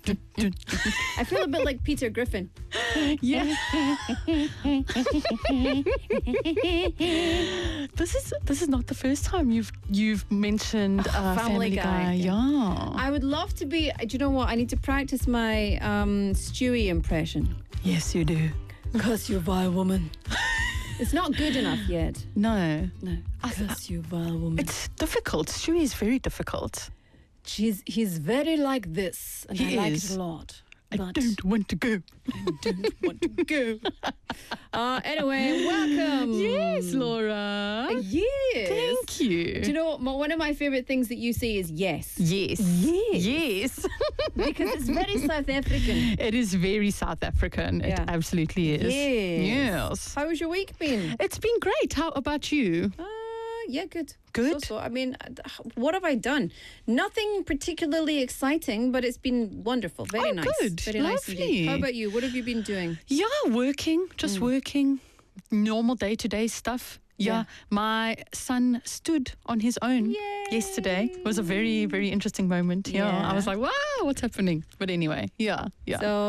I feel a bit like Peter Griffin. Yeah. This is not the first time you've mentioned Family Guy. Yeah. I would love to be. Do you know what? I need to practice my Stewie impression. Yes, you do. Curse you, vile woman. It's not good enough yet. No. Curse you, vile woman. It's difficult. Stewie is very difficult. He's very like this, and He I like is. it a lot. I But don't want to go. I don't want to go. Anyway, welcome. Yes, Laura. Yes. Thank you. Do you know, one of my favorite things that you say is yes. Yes. Yes. Because it's very South African. It is very South African. Yeah. It absolutely is. Yes. How's your week been? It's been great. How about you? Yeah, good. Good? So, I mean, what have I done? Nothing particularly exciting, but it's been wonderful. Very nice. Good. Very nice indeed. Lovely. How about you? What have you been doing? Yeah, working. Just working. Normal day-to-day stuff. Yeah. My son stood on his own yesterday. It was a very, very interesting moment. Yeah. Yeah. I was like, wow, what's happening? But anyway, yeah. So